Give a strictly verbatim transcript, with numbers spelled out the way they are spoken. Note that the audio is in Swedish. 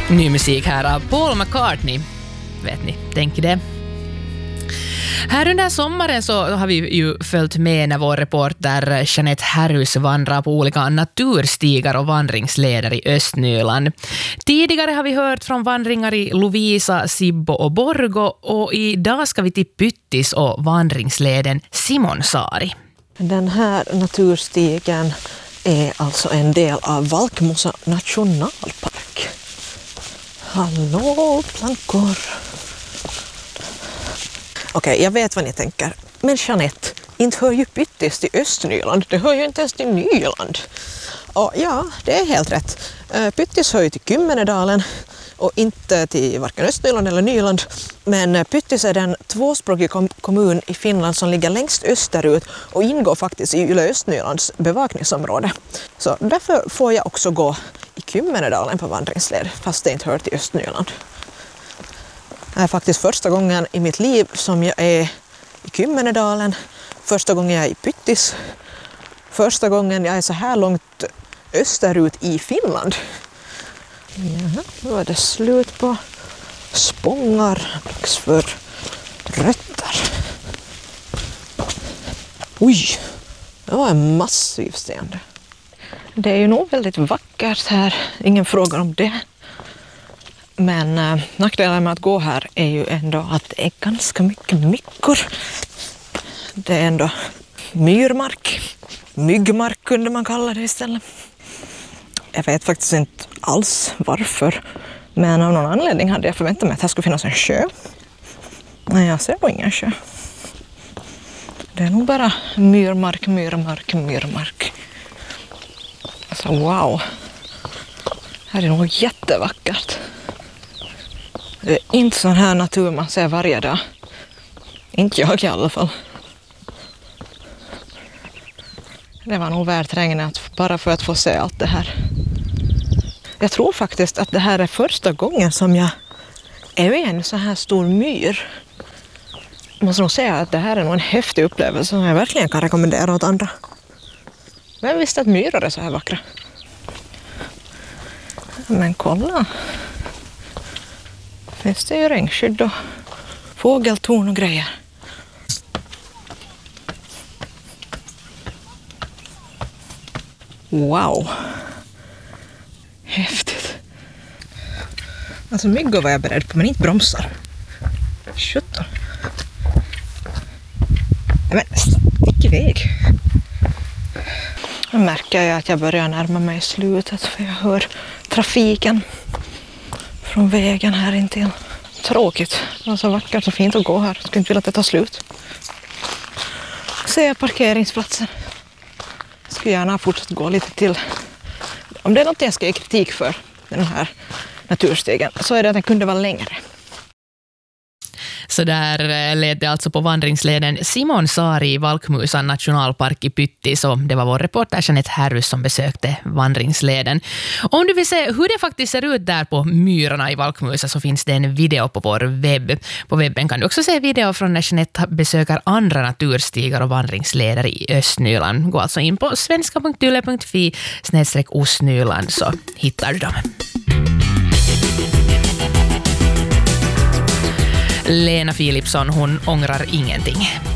Ny musik här av Paul McCartney. Vet ni, tänk det. Här under sommaren så har vi ju följt med när vår reporter Jeanette Harrys vandrar på olika naturstigar och vandringsleder i Östnyland. Tidigare har vi hört från vandringar i Lovisa, Sibbo och Borgo, och idag ska vi till Pyttis och vandringsleden Simonsaari. Den här naturstigen är alltså en del av Valkmusa nationalpark. Hallå, plankor! Okej, okay, jag vet vad ni tänker. Men Jeanette, inte hör ju Pyttis till Östnyland. Det hör ju inte ens till Nyland. Och ja, det är helt rätt. Pyttis hör ju till Kymmenedalen och inte till varken Östnyland eller Nyland. Men Pyttis är den tvåspråkiga kommun i Finland som ligger längst österut och ingår faktiskt i Yle Östnylands bevakningsområde. Så därför får jag också gå i Kymmenedalen på vandringsled, fast det inte hör till Östnyland. Det är faktiskt första gången i mitt liv som jag är i Kymmenedalen, första gången jag är i Pyttis, första gången jag är så här långt österut i Finland. Jaha, nu är det slut på spångar, dags för rötter. Oj, det var en massiv sten. Det är ju nog väldigt vackert här, ingen fråga om det. Men äh, nackdelen med att gå här är ju ändå att det är ganska mycket myggor. Det är ändå myrmark, myggmark kunde man kalla det istället. Jag vet faktiskt inte alls varför, men av någon anledning hade jag förväntat mig att här skulle finnas en sjö. Men jag ser nog ingen sjö. Det är nog bara myrmark, myrmark, myrmark. Alltså wow, här är nog jättevackert. Det är inte sån här natur man ser varje dag. Inte jag i alla fall. Det var nog värt regnet bara för att få se allt det här. Jag tror faktiskt att det här är första gången som jag är i en så här stor myr. Jag måste nog säga att det här är nog en häftig upplevelse som jag verkligen kan rekommendera åt andra. Vem visste att myror är så här vackra? Men kolla. Finns det ju regnskydd och fågeltorn och grejer. Wow. Häftigt. Alltså myggor var jag beredd på, men inte bromsar. Sjutton. Men stick iväg. Nu märker jag att jag börjar närma mig slutet, för jag hör trafiken från vägen här intill. Tråkigt. Det var så vackert och fint att gå här. Jag skulle inte vilja att det tar slut. Ser parkeringsplatsen. Jag skulle gärna fortsätta gå lite till. Om det är något jag ska ge kritik för den här naturstigen, så är det att den kunde vara längre. Så där led det alltså på vandringsleden Simonsaari i Valkmusa nationalpark i Pyttis, och det var vår reporter Jeanette Harrys som besökte vandringsleden. Om du vill se hur det faktiskt ser ut där på myrorna i Valkmusa, så finns det en video på vår webb. På webben kan du också se video från när Jeanette besöker andra naturstigar och vandringsleder i Östnyland. Gå alltså in på svenska punkt yle punkt fi snedstreck Ostnyland så hittar du dem. Lena Philipsson, hon ångrar ingenting.